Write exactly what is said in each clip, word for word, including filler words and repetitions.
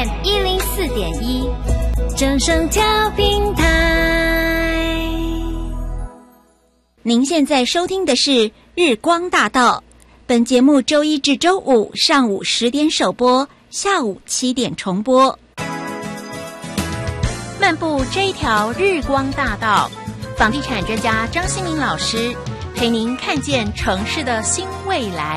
M 一零四点一，正声调频台。您现在收听的是日光大道，本节目周一至周五上午十点首播，下午七点重播。漫步这一条日光大道，房地产专家张新民老师陪您看见城市的新未来。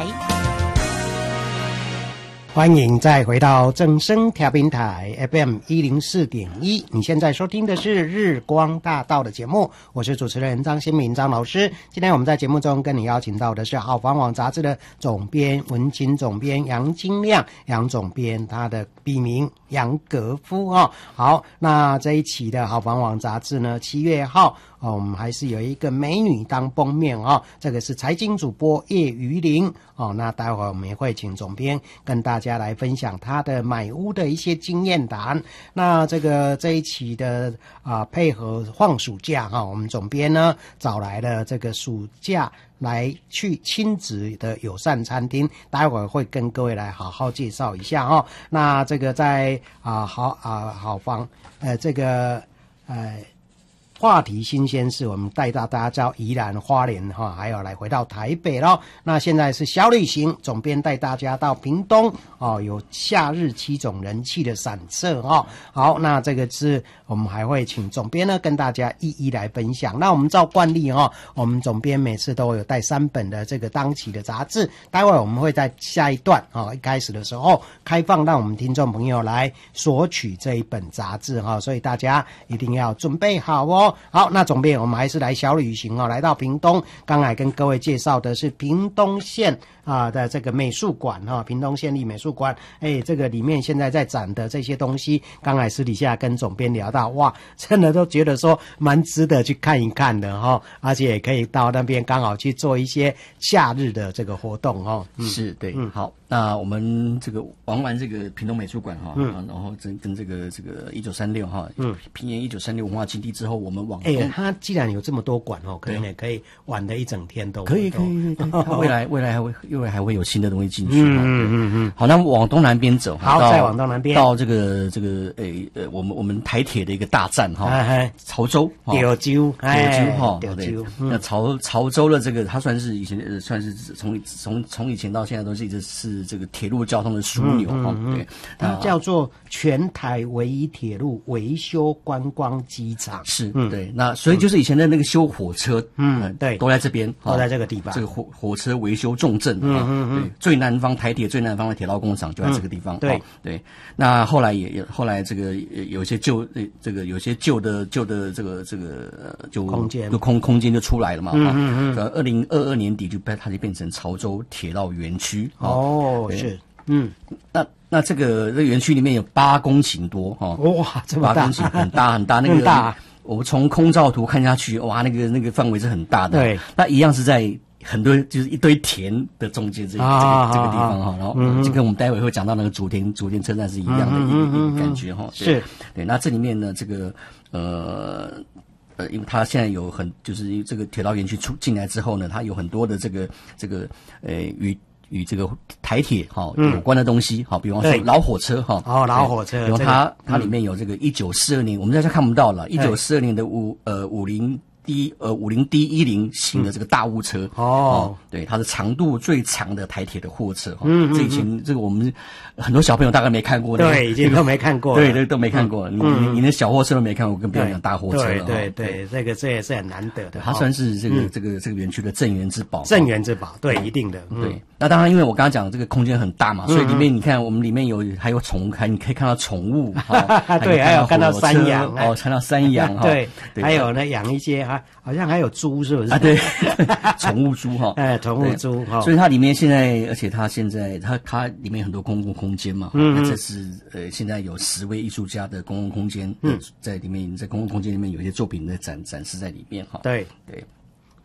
欢迎再回到正声调频台 F M 一零四点一，你现在收听的是日光大道的节目，我是主持人张新民张老师。今天我们在节目中跟你邀请到的是好房网杂志的总编文青总编杨金亮，杨总编，他的笔名杨格夫哦。好，那这一期的好房网杂志呢，七月号哦，我们还是有一个美女当封面哦，这个是财经主播叶瑜玲哦。那待会儿我们也会请总编跟大家来分享他的买屋的一些经验谈。那这个这一期的啊、呃、配合放暑假哈、哦，我们总编呢找来了这个暑假来去亲子的友善餐厅，待会儿会跟各位来好好介绍一下哦。那这个在啊、呃、好啊、呃、好房呃这个呃。话题新鲜事，我们带到大家到宜兰花莲哈，还有来回到台北咯。那现在是小旅行，总编带大家到屏东哦，有夏日七种人气的散色哦。好，那这个是我们还会请总编呢跟大家一一来分享。那我们照惯例哦，我们总编每次都有带三本的这个当期的杂志，待会儿我们会在下一段哦，一开始的时候开放让我们听众朋友来索取这一本杂志哈、哦，所以大家一定要准备好哦。好，那总编我们还是来小旅行哦，来到屏东，刚才跟各位介绍的是屏东县啊的这个美术馆哈、哦，屏东县立美术馆，哎，这个里面现在在展的这些东西，刚才私底下跟总编聊到，哇，真的都觉得说蛮值得去看一看的哈、哦，而且也可以到那边刚好去做一些夏日的这个活动哦。 嗯、是对，嗯，好，那我们这个玩完这个屏东美术馆哈，嗯，然后跟跟这个这个一九三六哈，嗯，平沿一九三六文化基地之后，我们往哎、欸，它既然有这么多馆哦，可能也可以玩的一整天都可以可以，可以它未来未来还会未来还会有新的东西进去。 嗯嗯嗯嗯。 好，那往东南边走， 好，再往东南边到这个这个诶呃，我们我们台铁的一个大站哈，潮州， 潮州， 潮州哈， 潮州。 那潮潮州的这个，它算是以前呃算是从从从以前到现在都是一直是这个铁路交通的枢纽哈，对， 它叫做全台唯一铁路维修观光机场， 是，对。那所以就是以前的那个修火车， 嗯，对， 都在这边， 都在这个地方。 这个火火车维修重镇，嗯嗯嗯，最南方台铁最南方的铁道工厂就在这个地方。对对。那后来也也后来这个有些旧这个有些旧的旧的这个这个就空间就空空间就出来了嘛。 嗯嗯嗯。 二零二二年底就它就变成潮州铁道园区。 哦，是，嗯， 那。那这个这个园区里面有八公顷多哈， 哇，这么大， 八公顷很大很大，那个大。 我们从空照图看下去，哇，那个那个范围是很大的。对，那一样是在很多就是一堆田的中间这、啊、这个这个地方哈，然后、嗯、就跟我们待会会讲到那个竹田竹田车站是一样的一个、嗯、一个感觉哈。是，对，那这里面呢，这个呃。呃，因为它现在有很就是这个铁道园区出进来之后呢，它有很多的这个这个呃与与这个台铁哈、哦嗯、有关的东西，好，比方说老火车哈， 哦，老火车， 比如它、这个、它里面有这个一九四二年，我们在这看不到了，一九四二年的五呃五零。D 呃五零 D 一零型的这个大雾车、嗯、哦，对，它是长度最长的台铁的货车哈、哦。嗯, 嗯, 嗯，这以前这个我们很多小朋友大概没看过， 对，已经都没看过， 对对都没看过。嗯、你你你连小货车都没看过，更不要讲大货车了。 对对 对, 对，这个这也是很难得的。 它算是这个、嗯、这个这个园区的镇园之宝。 镇园之宝，对，一定的。 嗯、对，那当然，因为我刚刚讲这个空间很大嘛，所以里面你看我们里面有还有宠物，还你可以看到宠物，哦、 对，还有看到山羊哦，看到山羊哈， 对，还有呢养一些啊，好像还有。猪是不是啊？对，宠物猪哈， 哎，宠物猪哈， 所以它里面现在，而且它现在它它里面很多公共空间嘛，嗯，那这是呃现在有十位艺术家的公共空间，嗯，在里面在公共空间里面有一些作品的展展示在里面哈， 对对。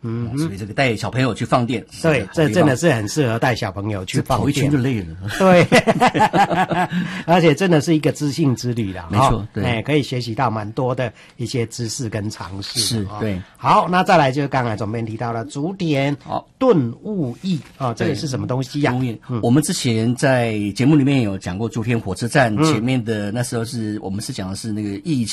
嗯，所以这个带小朋友去放电， 对，这真的是很适合带小朋友去放电， 跑一圈就累了。 对，而且真的是一个知性之旅啦， 没错，对， 哎，可以学习到蛮多的一些知识跟常识。 是，对。 好，那再来就是刚才总编提到了主点，好，顿悟意啊，这个是什么东西呀？ 嗯，我们之前在节目里面有讲过，竹田火车站前面的那时候是我们是讲的是那个疫情。